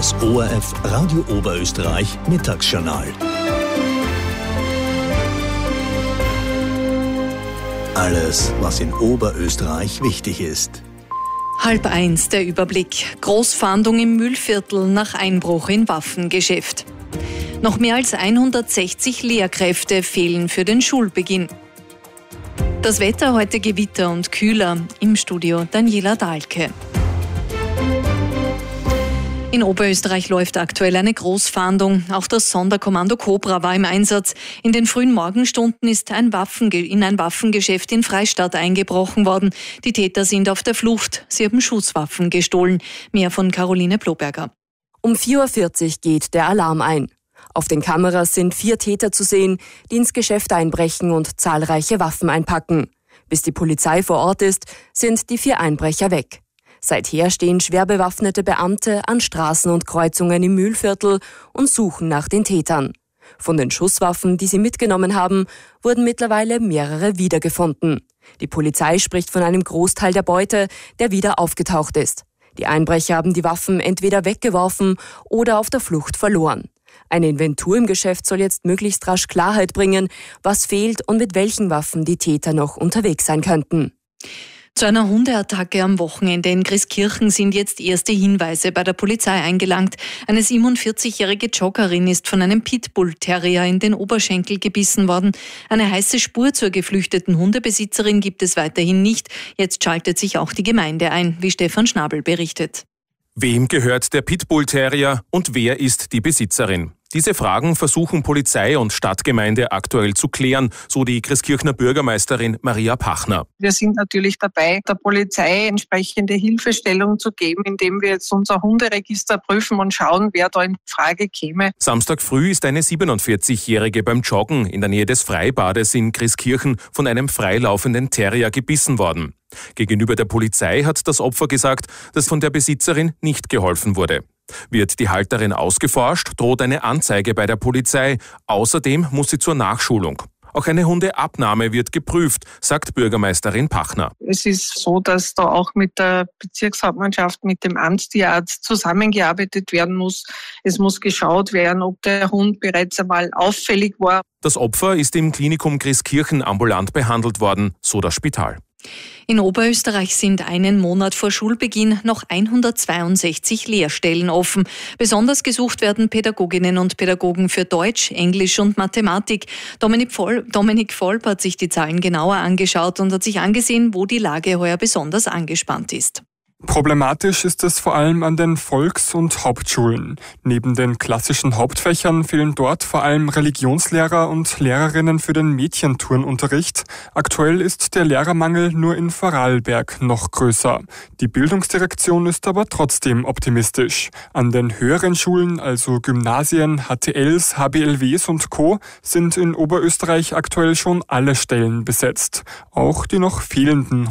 Das ORF Radio Oberösterreich Mittagsjournal. Alles, was in Oberösterreich wichtig ist. 12:30 der Überblick. Großfahndung im Mühlviertel nach Einbruch in Waffengeschäft. Noch mehr als 160 Lehrkräfte fehlen für den Schulbeginn. Das Wetter heute Gewitter und kühler. Im Studio Daniela Dahlke. In Oberösterreich läuft aktuell eine Großfahndung. Auch das Sonderkommando Cobra war im Einsatz. In den frühen Morgenstunden ist in ein Waffengeschäft in Freistadt eingebrochen worden. Die Täter sind auf der Flucht. Sie haben Schusswaffen gestohlen. Mehr von Caroline Bloberger. Um 4:40 Uhr geht der Alarm ein. Auf den Kameras sind 4 Täter zu sehen, die ins Geschäft einbrechen und zahlreiche Waffen einpacken. Bis die Polizei vor Ort ist, sind die 4 Einbrecher weg. Seither stehen schwer bewaffnete Beamte an Straßen und Kreuzungen im Mühlviertel und suchen nach den Tätern. Von den Schusswaffen, die sie mitgenommen haben, wurden mittlerweile mehrere wiedergefunden. Die Polizei spricht von einem Großteil der Beute, der wieder aufgetaucht ist. Die Einbrecher haben die Waffen entweder weggeworfen oder auf der Flucht verloren. Eine Inventur im Geschäft soll jetzt möglichst rasch Klarheit bringen, was fehlt und mit welchen Waffen die Täter noch unterwegs sein könnten. Zu einer Hundeattacke am Wochenende in Christkirchen sind jetzt erste Hinweise bei der Polizei eingelangt. Eine 47-jährige Joggerin ist von einem Pitbull-Terrier in den Oberschenkel gebissen worden. Eine heiße Spur zur geflüchteten Hundebesitzerin gibt es weiterhin nicht. Jetzt schaltet sich auch die Gemeinde ein, wie Stefan Schnabel berichtet. Wem gehört der Pitbull-Terrier und wer ist die Besitzerin? Diese Fragen versuchen Polizei und Stadtgemeinde aktuell zu klären, so die Christkirchner Bürgermeisterin Maria Pachner. Wir sind natürlich dabei, der Polizei entsprechende Hilfestellung zu geben, indem wir jetzt unser Hunderegister prüfen und schauen, wer da in Frage käme. Samstag früh ist eine 47-Jährige beim Joggen in der Nähe des Freibades in Christkirchen von einem freilaufenden Terrier gebissen worden. Gegenüber der Polizei hat das Opfer gesagt, dass von der Besitzerin nicht geholfen wurde. Wird die Halterin ausgeforscht, droht eine Anzeige bei der Polizei. Außerdem muss sie zur Nachschulung. Auch eine Hundeabnahme wird geprüft, sagt Bürgermeisterin Pachner. Es ist so, dass da auch mit der Bezirkshauptmannschaft, mit dem Amtstierarzt zusammengearbeitet werden muss. Es muss geschaut werden, ob der Hund bereits einmal auffällig war. Das Opfer ist im Klinikum Christkirchen ambulant behandelt worden, so das Spital. In Oberösterreich sind einen Monat vor Schulbeginn noch 162 Lehrstellen offen. Besonders gesucht werden Pädagoginnen und Pädagogen für Deutsch, Englisch und Mathematik. Dominik Volp hat sich die Zahlen genauer angeschaut und hat sich angesehen, wo die Lage heuer besonders angespannt ist. Problematisch ist es vor allem an den Volks- und Hauptschulen. Neben den klassischen Hauptfächern fehlen dort vor allem Religionslehrer und Lehrerinnen für den Mädchenturnunterricht. Aktuell ist der Lehrermangel nur in Vorarlberg noch größer. Die Bildungsdirektion ist aber trotzdem optimistisch. An den höheren Schulen, also Gymnasien, HTLs, HBLWs und Co., sind in Oberösterreich aktuell schon alle Stellen besetzt. Auch die noch fehlenden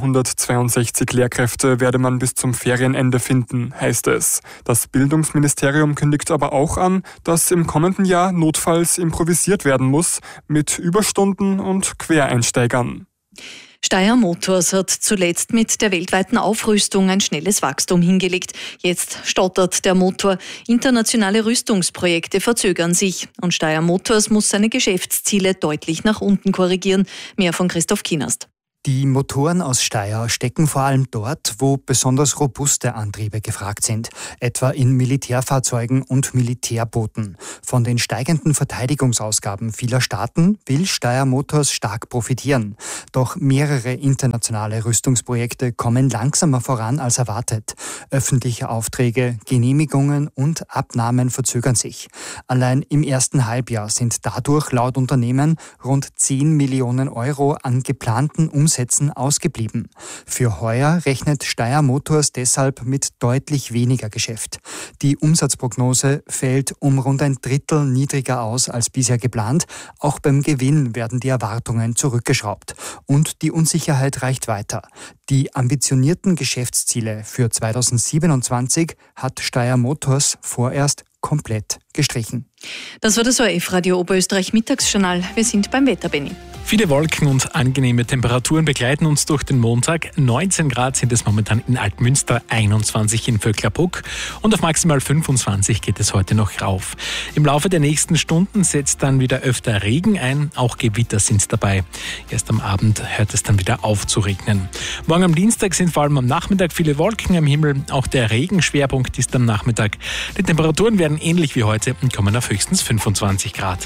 162 Lehrkräfte werde man bis zum Ferienende finden, heißt es. Das Bildungsministerium kündigt aber auch an, dass im kommenden Jahr notfalls improvisiert werden muss mit Überstunden und Quereinsteigern. Steyr Motors hat zuletzt mit der weltweiten Aufrüstung ein schnelles Wachstum hingelegt. Jetzt stottert der Motor. Internationale Rüstungsprojekte verzögern sich und Steyr Motors muss seine Geschäftsziele deutlich nach unten korrigieren. Mehr von Christoph Kienast. Die Motoren aus Steyr stecken vor allem dort, wo besonders robuste Antriebe gefragt sind, etwa in Militärfahrzeugen und Militärbooten. Von den steigenden Verteidigungsausgaben vieler Staaten will Steyr Motors stark profitieren. Doch mehrere internationale Rüstungsprojekte kommen langsamer voran als erwartet. Öffentliche Aufträge, Genehmigungen und Abnahmen verzögern sich. Allein im ersten Halbjahr sind dadurch laut Unternehmen rund 10 Millionen Euro an geplanten Umsätzen ausgeblieben. Für heuer rechnet Steyr Motors deshalb mit deutlich weniger Geschäft. Die Umsatzprognose fällt um rund ein Drittel niedriger aus als bisher geplant. Auch beim Gewinn werden die Erwartungen zurückgeschraubt. Und die Unsicherheit reicht weiter. Die ambitionierten Geschäftsziele für 2027 hat Steyr Motors vorerst komplett gestrichen. Das war das ORF-Radio Oberösterreich Mittagsjournal. Wir sind beim Wetter, Benni. Viele Wolken und angenehme Temperaturen begleiten uns durch den Montag. 19 Grad sind es momentan in Altmünster, 21 in Vöcklabruck und auf maximal 25 geht es heute noch rauf. Im Laufe der nächsten Stunden setzt dann wieder öfter Regen ein, auch Gewitter sind dabei. Erst am Abend hört es dann wieder auf zu regnen. Morgen am Dienstag sind vor allem am Nachmittag viele Wolken am Himmel. Auch der Regenschwerpunkt ist am Nachmittag. Die Temperaturen werden ähnlich wie heute und kommen auf höchstens 25 Grad.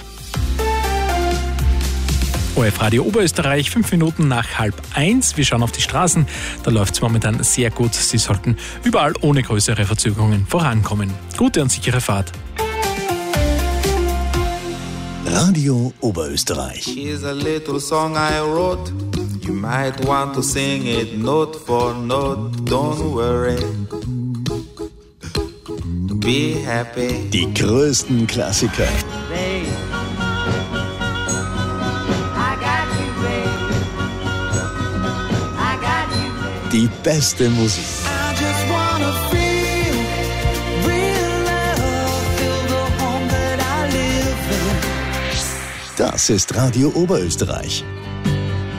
ORF-Radio Oberösterreich, 5 Minuten nach 12:30. Wir schauen auf die Straßen. Da läuft es momentan sehr gut. Sie sollten überall ohne größere Verzögerungen vorankommen. Gute und sichere Fahrt. Radio Oberösterreich. Here's a little song I wrote. You might want to sing it note for note. Don't worry. Be happy. Die größten Klassiker. Die beste Musik. Das ist Radio Oberösterreich.